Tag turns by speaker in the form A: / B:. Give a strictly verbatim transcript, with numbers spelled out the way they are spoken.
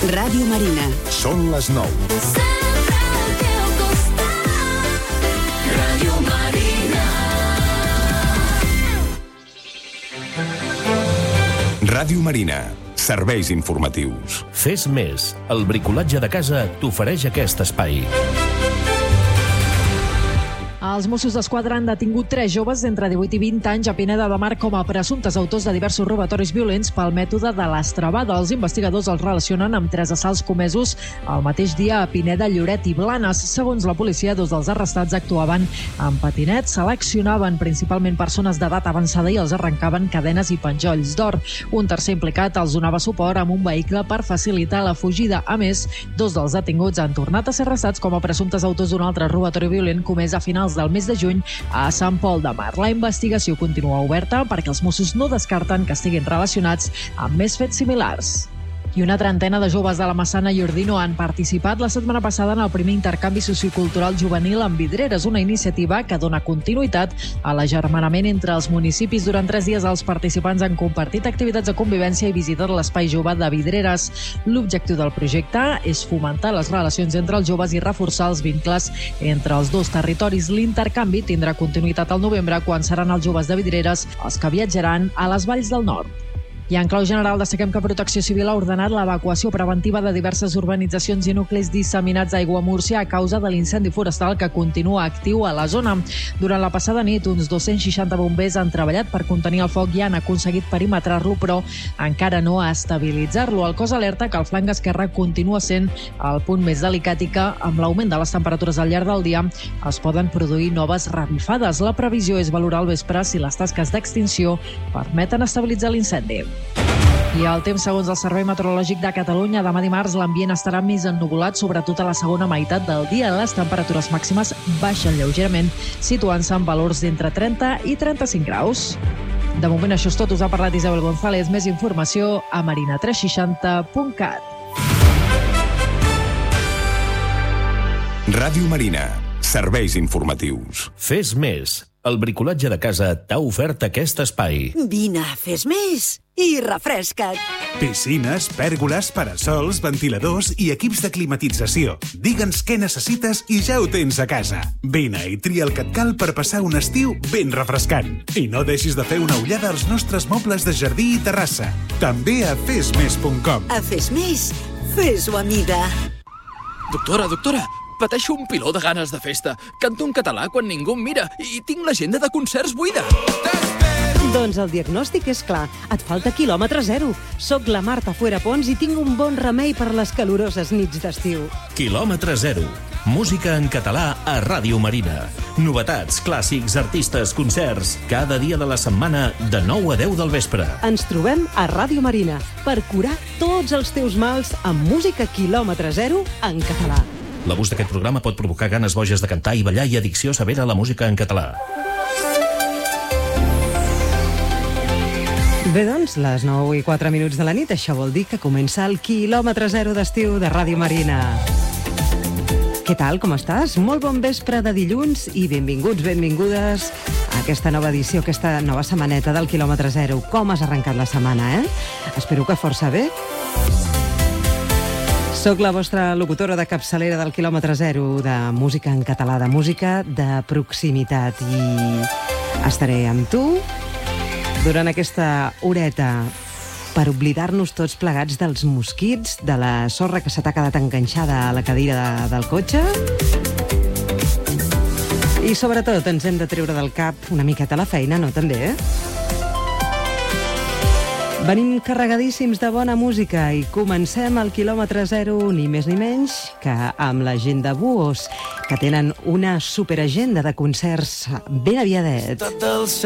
A: Ràdio Marina.
B: Són les nou.
C: Ràdio Marina.
B: Ràdio Marina. Serveis informatius.
D: Fes més. El bricolatge de casa t'ofereix aquest espai.
E: Els Mossos d'Esquadra han detingut tres joves d'entre divuit i vint anys a Pineda de Mar com a presumptes autors de diversos robatoris violents pel mètode de l'estrabada. Els investigadors els relacionen amb tres assalts comesos el mateix dia a Pineda, Lloret i Blanes. Segons la policia, dos dels arrestats actuaven amb patinets, seleccionaven principalment persones d'edat avançada i els arrencaven cadenes i penjolls d'or. Un tercer implicat els donava suport amb un vehicle per facilitar la fugida. A més, dos dels detinguts han tornat a ser arrestats com a presumptes autors d'un altre robatori violent comès a finals del mes de juny a Sant Pol de Mar. La investigació continua oberta perquè els Mossos no descarten que estiguin relacionats amb més fets similars. I una trentena de joves de la Massana i Ordino han participat la setmana passada en el primer intercanvi sociocultural juvenil amb Vidreres, una iniciativa que dona continuïtat a l'agermanament entre els municipis. Durant tres dies els participants han compartit activitats de convivència i visitat l'espai jove de Vidreres. L'objectiu del projecte és fomentar les relacions entre els joves i reforçar els vincles entre els dos territoris. L'intercanvi tindrà continuïtat al novembre, quan seran els joves de Vidreres els que viatjaran a les valls del nord. I en clau general destaquem que Protecció Civil ha ordenat l'evacuació preventiva de diverses urbanitzacions i nuclis disseminats a Aiguamúrcia a causa de l'incendi forestal que continua actiu a la zona. Durant la passada nit, uns dos-cents seixanta bombers han treballat per contenir el foc i han aconseguit perimetrar-lo, però encara no a estabilitzar-lo. El cos alerta que el flanc esquerre continua sent el punt més delicat i que, amb l'augment de les temperatures al llarg del dia, es poden produir noves revifades. La previsió és valorar al vespre si les tasques d'extinció permeten estabilitzar l'incendi. I el temps, segons el Servei Meteorològic de Catalunya, demà dimarts l'ambient estarà més ennuvolat, sobretot a la segona meitat del dia. Les temperatures màximes baixen lleugerament, situant-se en valors d'entre trenta i trenta-cinc graus. De moment això és tot. Us ha parlat Isabel González. Més informació a marina tres seixanta punt cat.
B: Ràdio Marina. Serveis informatius.
D: Fes més. El bricolatge de casa t'ha ofert aquest espai.
A: Vine, fes més i refresca't.
F: Piscines, pèrgoles, parasols, ventiladors i equips de climatització. Digue'ns què necessites i ja ho tens a casa. Vine i tria el que et cal per passar un estiu ben refrescant. I no deixis de fer una ullada als nostres mobles de jardí i terrassa. També a fes més punt com.
A: A Fes Més, fes-ho a mida.
G: Doctora, doctora, pateixo un piló de ganes de festa. Canto en català quan ningú em mira i tinc l'agenda de concerts buida.
H: Doncs el diagnòstic és clar. Et falta quilòmetre zero. Soc la Marta Fuerapons i tinc un bon remei per les caloroses nits d'estiu.
D: Quilòmetre zero. Música en català a Ràdio Marina. Novetats, clàssics, artistes, concerts. Cada dia de la setmana de nou a deu del vespre.
H: Ens trobem a Ràdio Marina per curar tots els teus mals amb música quilòmetre zero en català.
D: L'abús d'aquest programa pot provocar ganes boges de cantar i ballar i addicció severa a la música en català.
H: Bé, doncs, les nou i quatre minuts de la nit, això vol dir que comença el quilòmetre zero d'estiu de Ràdio Marina. Què tal, com estàs? Molt bon vespre de dilluns i benvinguts, benvingudes a aquesta nova edició, aquesta nova setmaneta del quilòmetre zero. Com has arrencat la setmana, eh? Espero que força bé. Soc la vostra locutora de capçalera del quilòmetre zero, de música en català, de música de proximitat. I estaré amb tu durant aquesta horeta per oblidar-nos tots plegats dels mosquits, de la sorra que se t'ha quedat enganxada a la cadira de, del cotxe. I sobretot ens hem de treure del cap una miqueta la feina, no també, eh? Venim carregadíssims de bona música i comencem el quilòmetre zero ni més ni menys que amb la gent de Buos, que tenen una superagenda de concerts ben aviadet.